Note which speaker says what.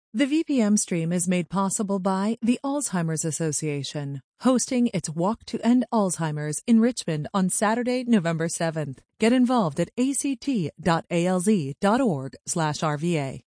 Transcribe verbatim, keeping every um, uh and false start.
Speaker 1: The V P M stream is made possible by the Alzheimer's Association, hosting its Walk to End Alzheimer's in Richmond on Saturday, November seventh. Get involved at a c t dot a l z dot org slash r v a.